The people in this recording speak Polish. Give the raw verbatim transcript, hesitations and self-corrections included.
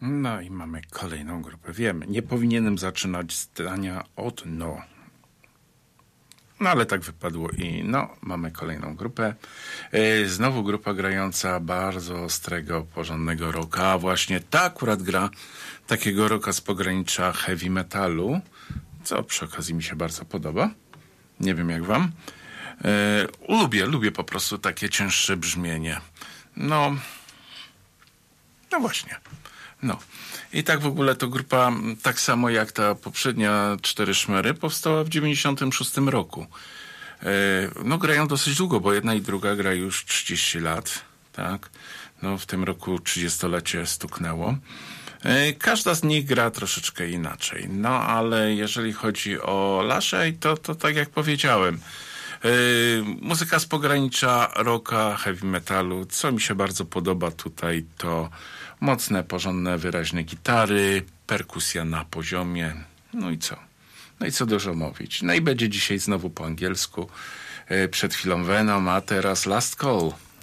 No i mamy kolejną grupę. Wiem, nie powinienem zaczynać zdania od no. No ale tak wypadło i no, mamy kolejną grupę. Yy, znowu grupa grająca bardzo ostrego, porządnego rocka. A właśnie ta akurat gra takiego rocka z pogranicza heavy metalu, co przy okazji mi się bardzo podoba. Nie wiem jak wam. Yy, lubię, lubię po prostu takie cięższe brzmienie. No, no właśnie. No. I tak w ogóle to grupa, tak samo jak ta poprzednia Cztery Szmery, powstała w dziewięćdziesiątym szóstym roku. No grają dosyć długo, bo jedna i druga gra już trzydzieści lat, tak? No w tym roku trzydziestolecie stuknęło. Każda z nich gra troszeczkę inaczej. No ale jeżeli chodzi o Lashey, to, to tak jak powiedziałem, Yy, muzyka z pogranicza rocka, heavy metalu. Co mi się bardzo podoba tutaj, to mocne, porządne, wyraźne gitary, perkusja na poziomie. No i co? No i co dużo mówić. No i będzie dzisiaj znowu po angielsku. Yy, przed chwilą Venom, a teraz Last Call.